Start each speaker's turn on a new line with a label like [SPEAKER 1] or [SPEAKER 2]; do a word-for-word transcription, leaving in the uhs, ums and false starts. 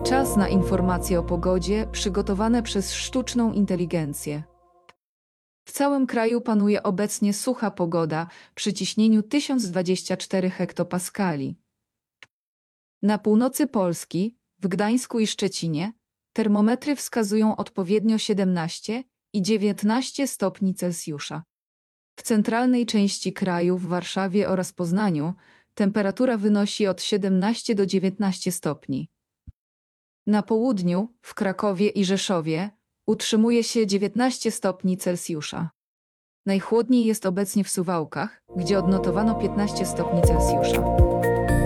[SPEAKER 1] Czas na informacje o pogodzie przygotowane przez sztuczną inteligencję. W całym kraju panuje obecnie sucha pogoda przy ciśnieniu tysiąc dwadzieścia cztery hektopaskali. Na północy Polski, w Gdańsku i Szczecinie, termometry wskazują odpowiednio siedemnaście i dziewiętnaście stopni Celsjusza. W centralnej części kraju, w Warszawie oraz Poznaniu, temperatura wynosi od siedemnaście do dziewiętnastu stopni. Na południu, w Krakowie i Rzeszowie, utrzymuje się dziewiętnaście stopni Celsjusza. Najchłodniej jest obecnie w Suwałkach, gdzie odnotowano piętnaście stopni Celsjusza.